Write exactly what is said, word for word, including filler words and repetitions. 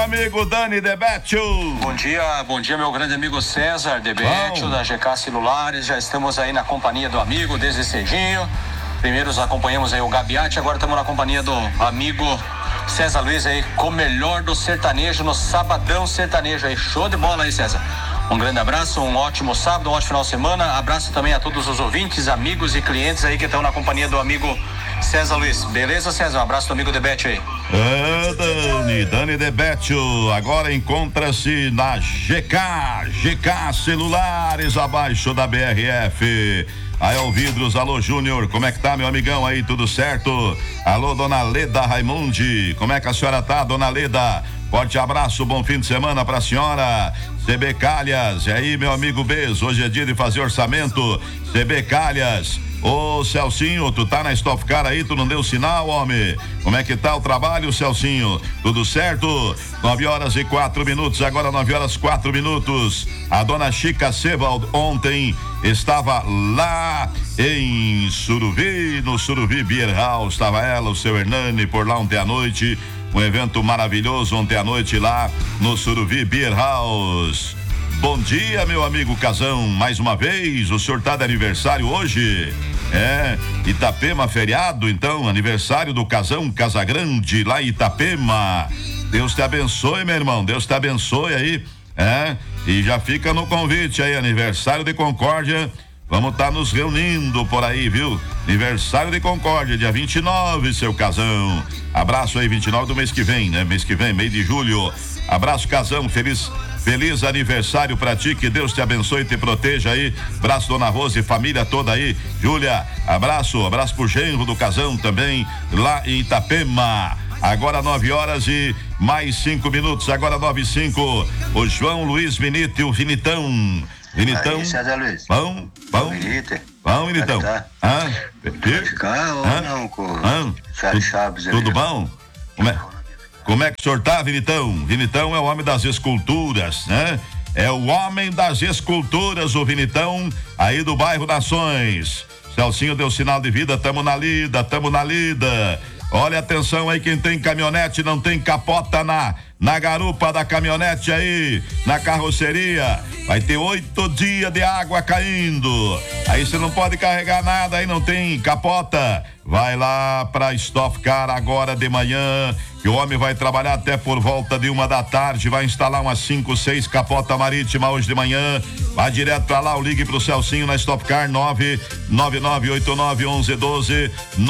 Amigo Dani Debetio. Bom dia, bom dia meu grande amigo César Debetio da G K Celulares. Já estamos aí na companhia do amigo desde cedinho. Primeiro acompanhamos aí o Gabiati, agora estamos na companhia do amigo César Luiz aí, com o melhor do sertanejo no Sabadão Sertanejo aí. Show de bola aí, César. Um grande abraço, um ótimo sábado, um ótimo final de semana. Abraço também a todos os ouvintes, amigos e clientes aí que estão na companhia do amigo César Luiz. Beleza, César? Um abraço do amigo Debetio aí. É, Dani, Dani Debetio, agora encontra-se na G K, G K Celulares, abaixo da B R F. Aí, ó, Vidros, alô, Júnior, como é que tá, meu amigão aí, tudo certo? Alô, dona Leda Raimundi, como é que a senhora tá, dona Leda? Forte abraço, bom fim de semana pra senhora. C B Calhas, e aí, meu amigo Bez, hoje é dia de fazer orçamento. C B Calhas. Ô, Celcinho, tu tá na Stock Car aí, tu não deu sinal, homem? Como é que tá o trabalho, Celcinho? Tudo certo? Nove horas e quatro minutos, agora nove horas quatro minutos. A dona Chica Sebald ontem estava lá em Suruvi, no Suruvi Beer House, estava ela, o seu Hernani, por lá ontem à noite, um evento maravilhoso ontem à noite lá no Suruvi Beer House. Bom dia, meu amigo Casão, mais uma vez, o senhor tá de aniversário hoje? É, Itapema feriado, então, aniversário do Casão Casagrande, lá em Itapema. Deus te abençoe, meu irmão, Deus te abençoe aí, é, e já fica no convite aí, aniversário de Concórdia, vamos estar tá nos reunindo por aí, viu? Aniversário de Concórdia, dia vinte e nove, seu Casão. Abraço aí, vinte e nove do mês que vem, né? Mês que vem, mês de julho. Abraço, Casão, feliz Feliz aniversário pra ti, que Deus te abençoe e te proteja aí. Abraço, dona Rosa e família toda aí. Júlia, abraço, abraço pro genro do Casão também, lá em Itapema. Agora nove horas e mais cinco minutos, agora nove e cinco. O João Luiz Vinito e o Vinitão. Vinitão. Aí, César Luiz. Vão, vão. Vão, Vinitão. Tá? Hã? Vai ficar ou Hã? não com Hã? Charles Chaves ali? Tudo bom? Como é? Como é que o senhor tá, Vinitão? Vinitão é o homem das esculturas, né? É o homem das esculturas, o Vinitão, aí do bairro Nações. Celcinho deu sinal de vida, tamo na lida, tamo na lida. Olha, atenção aí, quem tem caminhonete, não tem capota na, na garupa da caminhonete aí, na carroceria. Vai ter oito dias de água caindo. Aí você não pode carregar nada, aí não tem capota. Vai lá pra Stock Car agora de manhã, que o homem vai trabalhar até por volta de uma da tarde, vai instalar umas cinco, seis capota marítima hoje de manhã. Vai direto pra lá, ou ligue pro Celcinho na Stock Car, nove nove nove oito nove um um um doze,